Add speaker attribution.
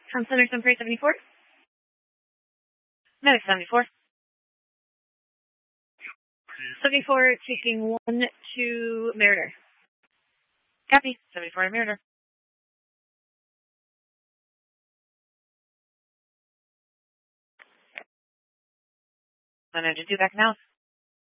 Speaker 1: From Center 74. Medic 74. 74 taking 1 to Meritor. Copy. 74 to Meritor. I'm going to do back now.